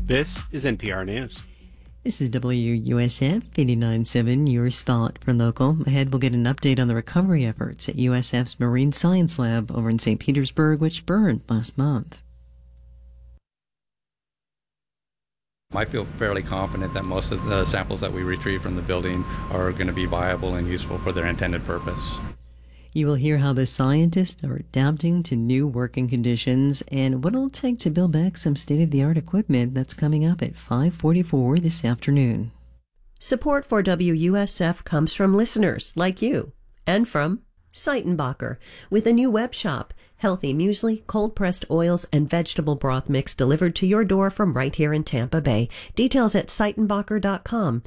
This is NPR News. This is WUSF 89.7, your spot for local. Ahead, we'll get an update on the recovery efforts at USF's Marine Science Lab over in St. Petersburg, which burned last month. I feel fairly confident that most of the samples that we retrieve from the building are going to be viable and useful for their intended purpose. You will hear how the scientists are adapting to new working conditions and what it'll take to build back some state-of-the-art equipment. That's coming up at 5:44 this afternoon. Support for WUSF comes from listeners like you and from Seitenbacher with a new web shop. Healthy muesli, cold-pressed oils, and vegetable broth mix delivered to your door from right here in Tampa Bay. Details at Seitenbacher.com.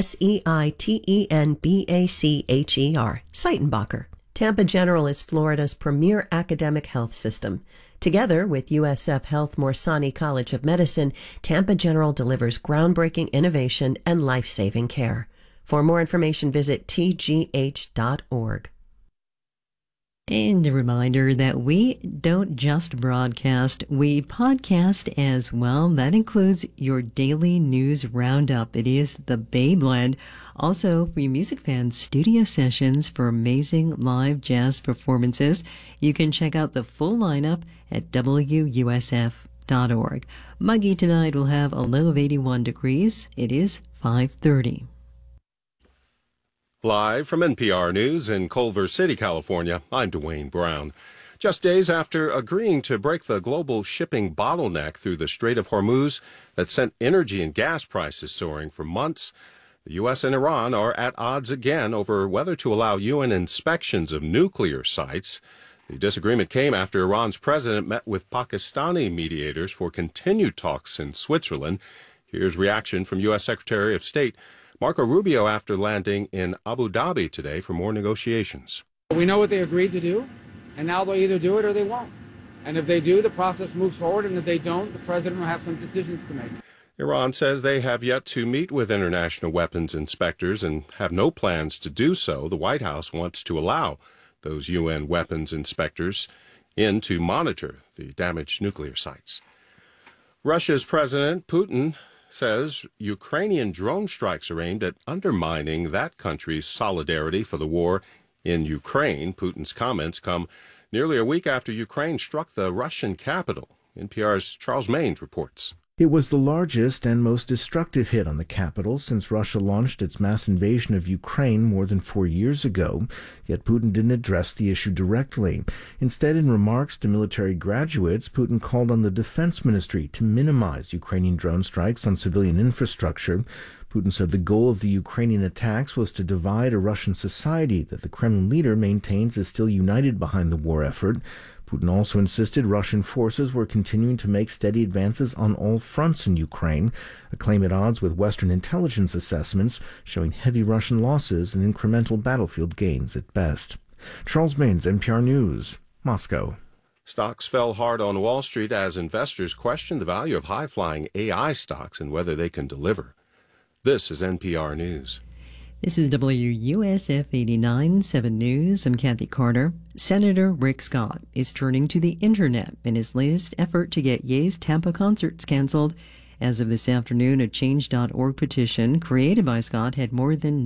Seitenbacher. Seitenbacher. Tampa General is Florida's premier academic health system. Together with USF Health Morsani College of Medicine, Tampa General delivers groundbreaking innovation and life-saving care. For more information, visit tgh.org. And a reminder that we don't just broadcast, we podcast as well. That includes your daily news roundup. It is the Bay Blend. Also, for you music fans, studio sessions for amazing live jazz performances. You can check out the full lineup at WUSF.org. Muggy tonight will have a low of 81 degrees. It is 5:30. Live from NPR News in Culver City, California, I'm Dwayne Brown. Just days after agreeing to break the global shipping bottleneck through the Strait of Hormuz that sent energy and gas prices soaring for months, the U.S. and Iran are at odds again over whether to allow UN inspections of nuclear sites. The disagreement came after Iran's president met with Pakistani mediators for continued talks in Switzerland. Here's reaction from U.S. Secretary of State Marco Rubio after landing in Abu Dhabi today for more negotiations. We know what they agreed to do, and now they'll either do it or they won't. And if they do, the process moves forward, and if they don't, the president will have some decisions to make. Iran says they have yet to meet with international weapons inspectors and have no plans to do so. The White House wants to allow those UN weapons inspectors in to monitor the damaged nuclear sites. Russia's President Putin says Ukrainian drone strikes are aimed at undermining that country's solidarity for the war in Ukraine. Putin's comments come nearly a week after Ukraine struck the Russian capital. NPR's Charles Maynes reports. It was the largest and most destructive hit on the capital since Russia launched its mass invasion of Ukraine more than 4 years ago, yet Putin didn't address the issue directly. Instead, in remarks to military graduates, Putin called on the defense ministry to minimize Ukrainian drone strikes on civilian infrastructure. Putin said the goal of the Ukrainian attacks was to divide a Russian society that the Kremlin leader maintains is still united behind the war effort. Putin also insisted Russian forces were continuing to make steady advances on all fronts in Ukraine, a claim at odds with Western intelligence assessments showing heavy Russian losses and incremental battlefield gains at best. Charles Maynes, NPR News, Moscow. Stocks fell hard on Wall Street as investors questioned the value of high-flying AI stocks and whether they can deliver. This is NPR News. This is WUSF 89.7 News. I'm Kathy Carter. Senator Rick Scott is turning to the internet in his latest effort to get Ye's Tampa concerts canceled. As of this afternoon, a Change.org petition created by Scott had more than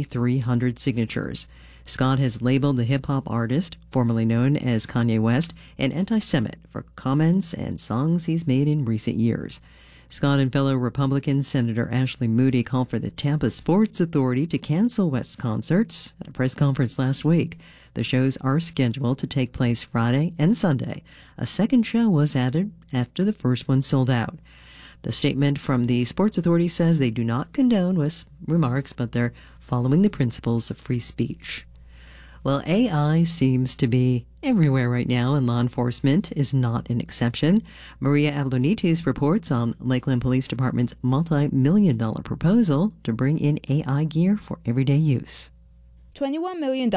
9,300 signatures. Scott has labeled the hip-hop artist, formerly known as Kanye West, an anti-Semite for comments and songs he's made in recent years. Scott and fellow Republican Senator Ashley Moody called for the Tampa Sports Authority to cancel West's concerts at a press conference last week. The shows are scheduled to take place Friday and Sunday. A second show was added after the first one sold out. The statement from the Sports Authority says they do not condone West's remarks, but they're following the principles of free speech. Well, AI seems to be everywhere right now, and law enforcement is not an exception. Maria Ablonitis reports on Lakeland Police Department's multi-million-dollar proposal to bring in AI gear for everyday use. $21 million